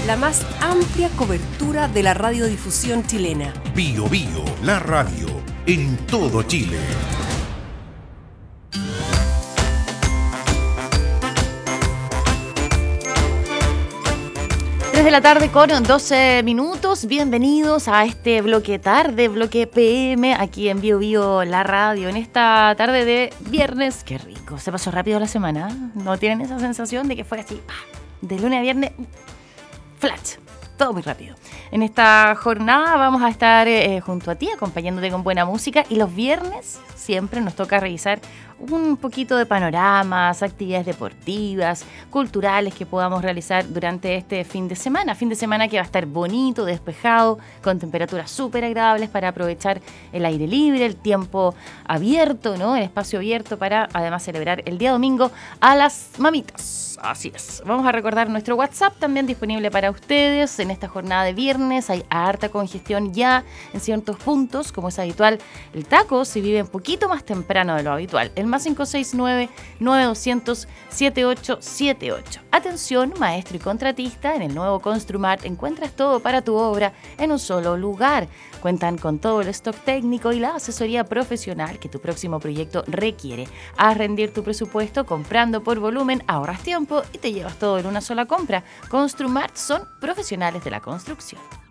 La más amplia cobertura de la radiodifusión chilena. Bio Bio, la radio, en todo Chile. 3 de la tarde con 12 minutos. Bienvenidos a este bloque tarde, bloque PM, aquí en Bio Bio, la radio, en esta tarde de viernes. Qué rico, se pasó rápido la semana. ¿No tienen esa sensación de que fue así, de lunes a viernes, flash? Todo muy rápido. En esta jornada vamos a estar junto a ti, acompañándote con buena música. Y los viernes siempre nos toca revisar un poquito de panoramas, actividades deportivas, culturales que podamos realizar durante este fin de semana. Fin de semana que va a estar bonito, despejado, con temperaturas súper agradables para aprovechar el aire libre, el tiempo abierto, ¿no? El espacio abierto para además celebrar el día domingo a las mamitas. Así es. Vamos a recordar nuestro WhatsApp también disponible para ustedes en esta jornada de viernes. Hay harta congestión ya en ciertos puntos, como es habitual. El taco se vive un poquito más temprano de lo habitual. El más 569-9200-7878. Atención, maestro y contratista, en el nuevo Construmart encuentras todo para tu obra en un solo lugar. Cuentan con todo el stock técnico y la asesoría profesional que tu próximo proyecto requiere. Haz rendir tu presupuesto comprando por volumen, ahorras tiempo y te llevas todo en una sola compra. Construmart son profesionales de la construcción.